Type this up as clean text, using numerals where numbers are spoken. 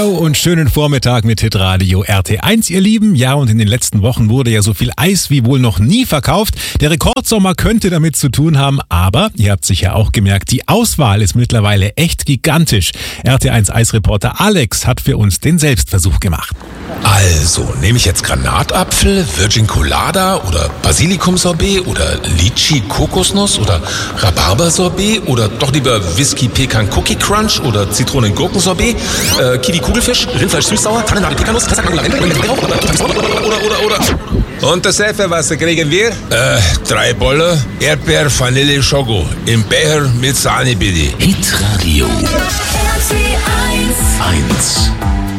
Hallo und schönen Vormittag mit Hitradio RT1, ihr Lieben. Ja, und in den letzten Wochen wurde ja so viel Eis wie wohl noch nie verkauft. Der Rekordsommer könnte damit zu tun haben, aber ihr habt sicher auch gemerkt, die Auswahl ist mittlerweile echt gigantisch. RT1 Eisreporter Alex hat für uns den Selbstversuch gemacht. Also, nehme ich jetzt Granatapfel, Virgin Colada oder Basilikum-Sorbet oder Lychee-Kokosnuss oder Rhabarber-Sorbet oder doch lieber Whisky-Pekan-Cookie-Crunch oder Zitronen-Gurken-Sorbet, Kiwi-Kugelfisch, Rindfleisch-Süß-Sauer, Tannennadel-Pekanuss, Lavendel oder. Und das Effe, was kriegen wir? 3 Bolle, Erdbeer, Vanille, Schoko. Im Becher mit Sahne, bitte. Hitradio. RT1.